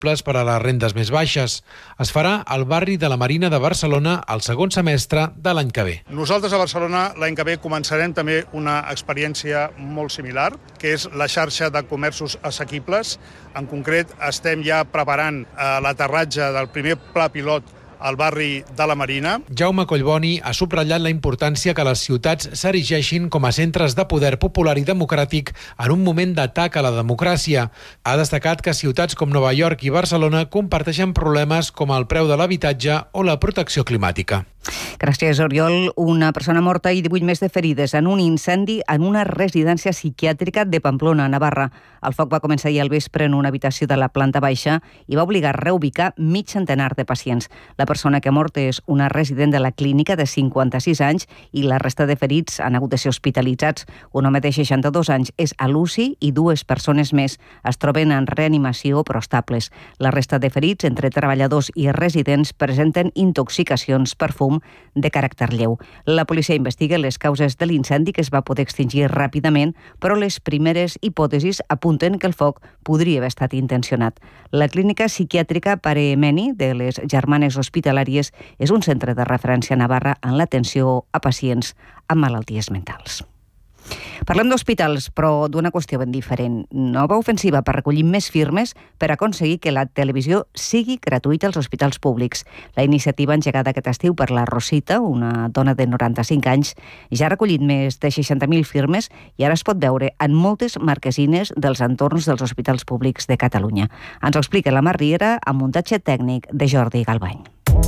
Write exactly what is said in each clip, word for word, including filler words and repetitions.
per a les rendes més baixes. Es farà al barri de la Marina de Barcelona el segon semestre de l'any que ve. Nosaltres a Barcelona l'any que ve començarem també una experiència molt similar, que és la xarxa de comerços assequibles. En concret, estem ja preparant l'aterratge del primer pla pilot al barri de la Marina. Jaume Collboni ha subratllat la importància que les ciutats s'erigeixin com a centres de poder popular i democràtic en un moment d'atac a la democràcia. Ha destacat que ciutats com Nova York i Barcelona comparteixen problemes com el preu de l'habitatge o la protecció climàtica. Gràcies, Oriol. Una persona morta i divuit més de ferides en un incendi en una residència psiquiàtrica de Pamplona, Navarra. El foc va començar ahir al vespre en una habitació de la planta baixa i va obligar a reubicar mig centenar de pacients. La persona que ha mort és una resident de la clínica de cinquanta-sis anys i la resta de ferits han hagut de ser hospitalitzats. Un home de seixanta-dos anys és a l'U C I i dues persones més es troben en reanimació però estables. La resta de ferits, entre treballadors i residents, presenten intoxicacions per fum de caràcter lleu. La policia investiga les causes de l'incendi, que es va poder extingir ràpidament, però les primeres hipòtesis apunten que el foc podria haver estat intencionat. La clínica psiquiàtrica Pare Meni de les Germanes Hospitalàries és un centre de referència a Navarra en l'atenció a pacients amb malalties mentals. Parlem d'hospitals, però d'una qüestió ben diferent. Nova ofensiva per recollir més firmes per aconseguir que la televisió sigui gratuïta als hospitals públics. La iniciativa engegada aquest estiu per la Rosita, una dona de noranta-cinc anys, ja ha recollit més de seixanta mil firmes i ara es pot veure en moltes marquesines dels entorns dels hospitals públics de Catalunya. Ens ho explica la Mar Riera amb muntatge tècnic de Jordi Galbany.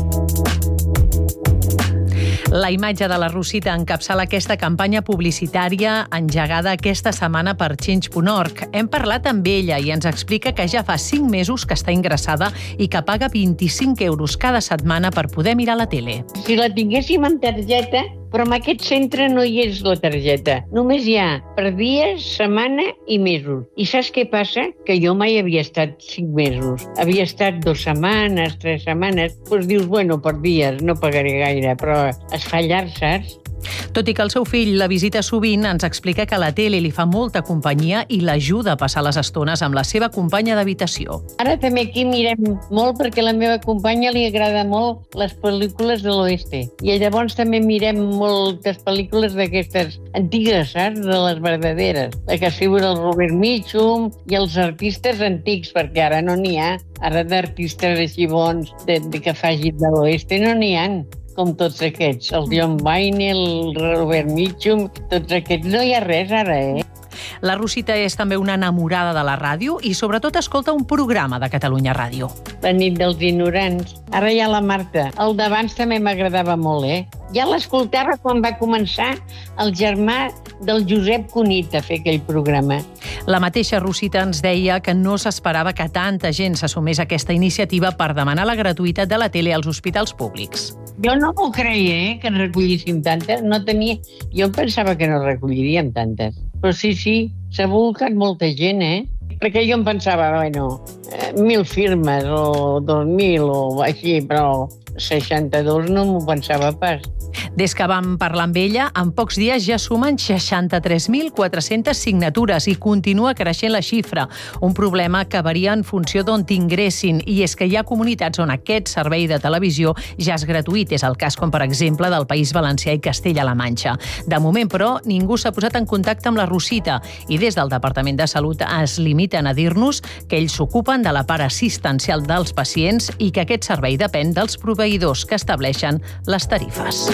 La imatge de la Rosita encapçala aquesta campanya publicitària engegada aquesta setmana per Change punt org. Hem parlat amb ella i ens explica que ja fa cinc mesos que està ingressada i que paga vint-i-cinc euros cada setmana per poder mirar la tele. Si la tinguéssim en targeta, però en aquest centre no hi és la targeta. Només hi ha per dies, setmana i mesos. I saps què passa? Que jo mai havia estat cinc mesos. Havia estat dues setmanes, tres setmanes. Doncs dius, bueno, per dies no pagaré gaire, però es fa llarg, saps? Tot i que el seu fill la visita sovint, ens explica que la tele li fa molta companyia i l'ajuda a passar les estones amb la seva companya d'habitació. Ara també aquí mirem molt perquè a la meva companya li agrada molt les pel·lícules de l'oeste. I llavors també mirem moltes pel·lícules d'aquestes antigues, saps? De les verdaderes. La que figura el Robert Mitchum i els artistes antics, perquè ara no n'hi ha. Ara d'artistes així bons de, de que facin de l'oeste no n'hi ha. Com tots aquests, el John Wayne, el Robert Mitchum, tots aquests, no hi ha res ara, eh? La Rosita és també una enamorada de la ràdio i sobretot escolta un programa de Catalunya Ràdio. La nit dels ignorants. Ara hi ha la Marta. El d'abans també m'agradava molt, eh? Ja l'escoltava quan va començar el germà del Josep Cunit a fer aquell programa. La mateixa Rosita ens deia que no s'esperava que tanta gent s'assumés aquesta iniciativa per demanar la gratuïtat de la tele als hospitals públics. Jo no m'ho creia, eh, que en recollissin tantes. No tenia... Jo pensava que no recolliríem tantes. Però sí, sí, s'ha volcat molta gent, eh? Perquè jo em pensava, bueno, eh, mil firmes o dos mil o així, però seixanta-dos no m'ho pensava pas. Des que vam parlar amb ella, en pocs dies ja sumen seixanta-tres mil quatre-centes signatures i continua creixent la xifra, un problema que varia en funció d'on t'ingressin, i és que hi ha comunitats on aquest servei de televisió ja és gratuït. És el cas, com per exemple, del País Valencià i Castella-La Manxa. De moment, però, ningú s'ha posat en contacte amb la Rosita i des del Departament de Salut es limiten a dir-nos que ells s'ocupen de la part assistencial dels pacients i que aquest servei depèn dels proveïdors que estableixen les tarifes.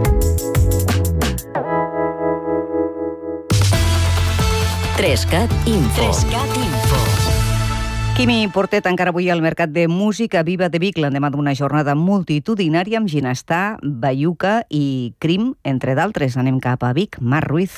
Trescat Info. Trescat Info. Quimi Portet encara avui al Mercat de Música Viva de Vic, l'endemà d'una jornada multitudinària amb ginestar, baiuca i crim, entre d'altres. Anem cap a Vic. Mar Ruiz.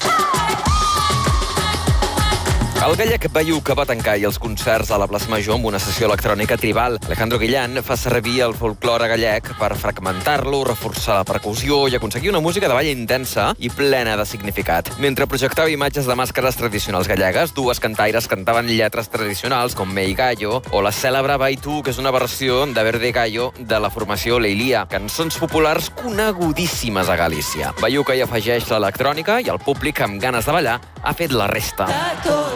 El gallec Baiuca va tancar i els concerts a la plaça Major amb una sessió electrònica tribal. Alejandro Guillán fa servir el folklore gallec per fragmentar-lo, reforçar la percussió i aconseguir una música de ball intensa i plena de significat. Mentre projectava imatges de màscares tradicionals gallegues, dues cantaires cantaven lletres tradicionals com Mei Gallo o la cèlebre Baitu, que és una versió de Verde Gallo de la formació Leilia, cançons populars conegudíssimes a Galícia. Baiuca hi afegeix l'electrònica i el públic amb ganes de ballar ha fet la resta.